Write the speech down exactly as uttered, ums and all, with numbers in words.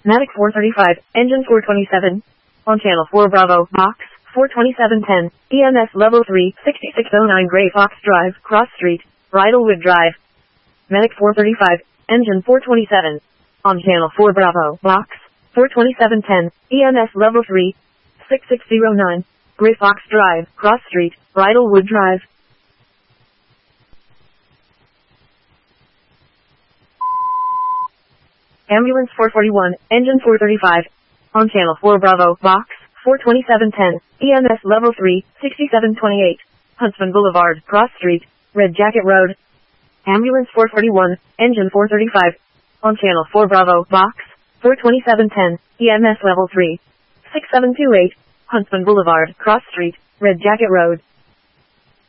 Matic four thirty-five, engine four twenty-seven. On channel four Bravo, box, four twenty-seven ten, E M S level three, sixty-six oh nine Gray Fox Drive, Cross Street, Bridlewood Drive. Matic four thirty-five, engine four twenty-seven. On channel four Bravo, box, four twenty-seven ten, E M S level three, sixty-six oh nine, Gray Fox Drive, Cross Street, Bridlewood Drive. Ambulance four forty-one, engine four thirty-five. On channel four Bravo, box, four twenty-seven ten, E M S level three, sixty-seven twenty-eight, Huntsman Boulevard, Cross Street, Red Jacket Road. Ambulance four forty-one, engine four thirty-five. On channel four Bravo, box, four twenty-seven ten, E M S level three, six seven two eight, Huntsman Boulevard, Cross Street, Red Jacket Road.